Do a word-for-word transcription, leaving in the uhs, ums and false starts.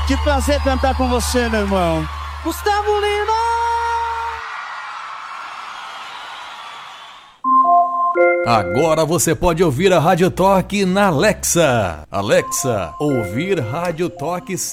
Que prazer cantar com você, meu irmão. Gustavo Lima! Agora você pode ouvir a Rádio Toque na Alexa. Alexa, ouvir Rádio Toque